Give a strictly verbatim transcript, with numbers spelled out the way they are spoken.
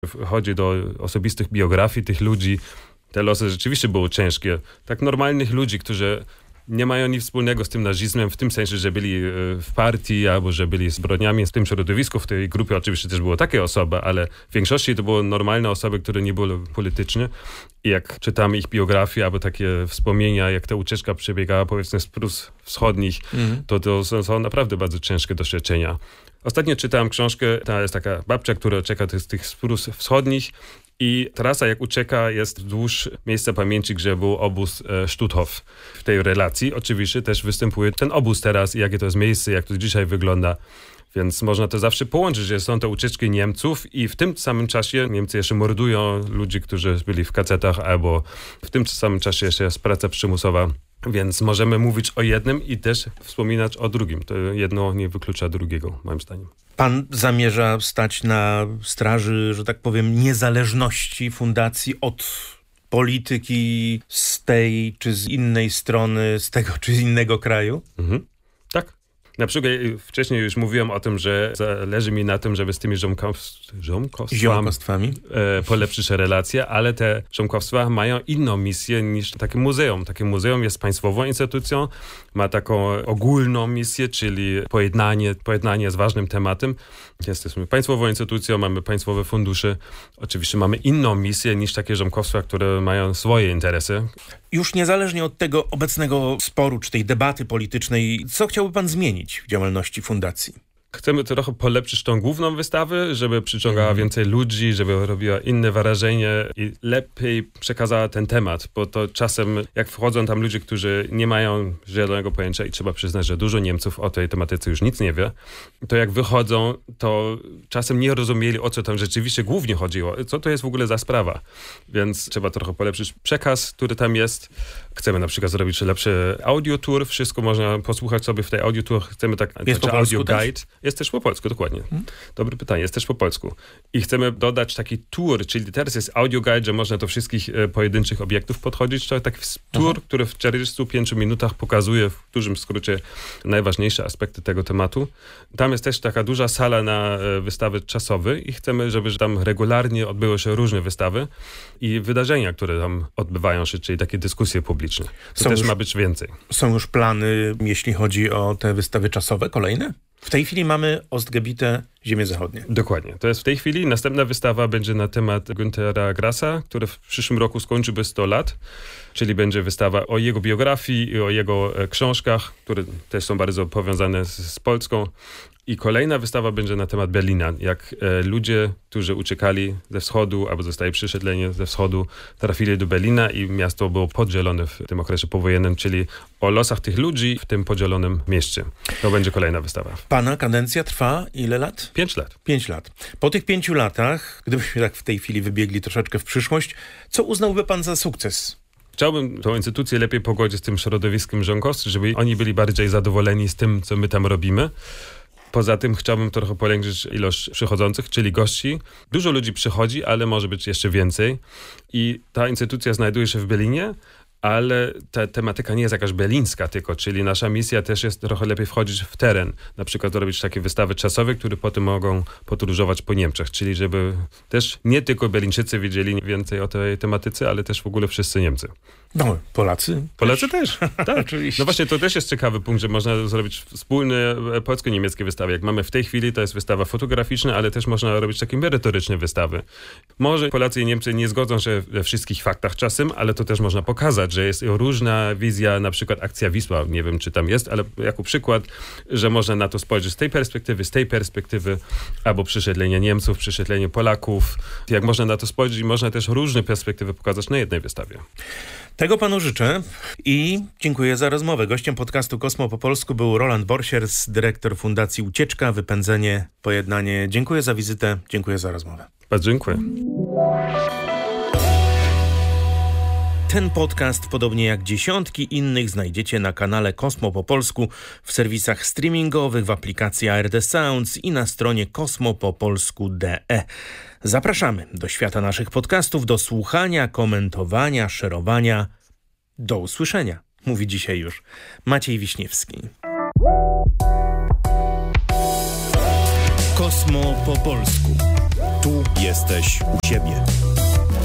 Chodzi do osobistych biografii tych ludzi. Te losy rzeczywiście były ciężkie. Tak normalnych ludzi, którzy nie mają nic wspólnego z tym nazizmem, w tym sensie, że byli w partii albo że byli zbrodniami w tym środowisku. W tej grupie oczywiście też było takie osoby, ale w większości to były normalne osoby, które nie były polityczne. I jak czytamy ich biografię albo takie wspomnienia, jak ta ucieczka przebiegała powiedzmy z Prus Wschodnich, mm. to to są, są naprawdę bardzo ciężkie doświadczenia. Ostatnio czytałem książkę, ta jest taka babcia, która ucieka z tych Prus Wschodnich i trasa jak ucieka jest wzdłuż miejsca pamięci, gdzie był obóz e, Stutthof. W tej relacji oczywiście też występuje ten obóz teraz i jakie to jest miejsce, jak to dzisiaj wygląda. Więc można to zawsze połączyć, że są to ucieczki Niemców i w tym samym czasie Niemcy jeszcze mordują ludzi, którzy byli w kacetach, albo w tym samym czasie jeszcze jest praca przymusowa. Więc możemy mówić o jednym i też wspominać o drugim. To jedno nie wyklucza drugiego, moim zdaniem. Pan zamierza stać na straży, że tak powiem, niezależności fundacji od polityki z tej czy z innej strony, z tego czy z innego kraju? Mhm. Tak. Na przykład wcześniej już mówiłem o tym, że zależy mi na tym, żeby z tymi ziomkowstwami, ziomkowstwami. E, polepszyć relacje, ale te ziomkowstwa mają inną misję niż takie muzeum. Takie muzeum jest państwową instytucją, ma taką ogólną misję, czyli pojednanie, pojednanie jest ważnym tematem. Jesteśmy państwową instytucją, mamy państwowe fundusze. Oczywiście mamy inną misję niż takie ziomkowstwa, które mają swoje interesy. Już niezależnie od tego obecnego sporu, czy tej debaty politycznej, co chciałby pan zmienić w działalności fundacji? Chcemy trochę polepszyć tą główną wystawę, żeby przyciągała mm. więcej ludzi, żeby robiła inne wrażenie i lepiej przekazała ten temat, bo to czasem jak wchodzą tam ludzie, którzy nie mają żadnego pojęcia i trzeba przyznać, że dużo Niemców o tej tematyce już nic nie wie, to jak wychodzą, to czasem nie rozumieli, o co tam rzeczywiście głównie chodziło, co to jest w ogóle za sprawa. Więc trzeba trochę polepszyć przekaz, który tam jest. Chcemy na przykład zrobić lepszy audiotour, wszystko można posłuchać sobie w tej audiotour. Chcemy tak, jest znaczy audio guide. Też? Jest też po polsku, dokładnie. Hmm? Dobre pytanie, jest też po polsku. I chcemy dodać taki tour, czyli teraz jest audio guide, że można do wszystkich e, pojedynczych obiektów podchodzić. To taki tour, Aha. który w czterdziestu pięciu minutach pokazuje w dużym skrócie najważniejsze aspekty tego tematu. Tam jest też taka duża sala na e, wystawy czasowe i chcemy, żeby tam regularnie odbyły się różne wystawy i wydarzenia, które tam odbywają się, czyli takie dyskusje publiczne. To są też już, ma być więcej. Są już plany, jeśli chodzi o te wystawy czasowe, kolejne? W tej chwili mamy Ostgebiete, Ziemie Zachodnie. Dokładnie. To jest w tej chwili. Następna wystawa będzie na temat Günthera Grassa, który w przyszłym roku skończyłby sto lat. Czyli będzie wystawa o jego biografii i o jego e, książkach, które też są bardzo powiązane z, z Polską. I kolejna wystawa będzie na temat Berlina. Jak e, ludzie, którzy uciekali ze wschodu albo zostali przesiedleni ze wschodu, trafili do Berlina i miasto było podzielone w tym okresie powojennym, czyli o losach tych ludzi w tym podzielonym mieście. To będzie kolejna wystawa. Pana kadencja trwa ile lat? Pięć lat. Pięć lat. Po tych pięciu latach, gdybyśmy tak w tej chwili wybiegli troszeczkę w przyszłość, co uznałby pan za sukces? Chciałbym tą instytucję lepiej pogodzić z tym środowiskiem ziomkowskim, żeby oni byli bardziej zadowoleni z tym, co my tam robimy. Poza tym chciałbym trochę powiększyć ilość przychodzących, czyli gości. Dużo ludzi przychodzi, ale może być jeszcze więcej. I ta instytucja znajduje się w Berlinie, ale ta tematyka nie jest jakaś berlińska tylko, czyli nasza misja też jest trochę lepiej wchodzić w teren. Na przykład robić takie wystawy czasowe, które potem mogą podróżować po Niemczech, czyli żeby też nie tylko Berlińczycy wiedzieli więcej o tej tematyce, ale też w ogóle wszyscy Niemcy. No, Polacy. Polacy też, też. Tak. Oczywiście. No właśnie, to też jest ciekawy punkt, że można zrobić wspólne polsko-niemieckie wystawy. Jak mamy w tej chwili, to jest wystawa fotograficzna, ale też można robić takie merytoryczne wystawy. Może Polacy i Niemcy nie zgodzą się we wszystkich faktach czasem, ale to też można pokazać, że jest różna wizja, na przykład akcja Wisła, nie wiem czy tam jest, ale jako przykład, że można na to spojrzeć z tej perspektywy, z tej perspektywy, albo przesiedlenie Niemców, przesiedlenie Polaków. Jak można na to spojrzeć, można też różne perspektywy pokazać na jednej wystawie. Tego panu życzę i dziękuję za rozmowę. Gościem podcastu Kosmo po polsku był Roland Borsiers, dyrektor Fundacji Ucieczka, Wypędzenie, Pojednanie. Dziękuję za wizytę, dziękuję za rozmowę. Bardzo dziękuję. Ten podcast, podobnie jak dziesiątki innych, znajdziecie na kanale Kosmo po polsku, w serwisach streamingowych, w aplikacji A R D Sounds i na stronie kosmopopolsku kropka de. Zapraszamy do świata naszych podcastów, do słuchania, komentowania, szerowania. Do usłyszenia, mówi dzisiaj już Maciej Wiśniewski. Kosmo po polsku. Tu Jesteś u siebie.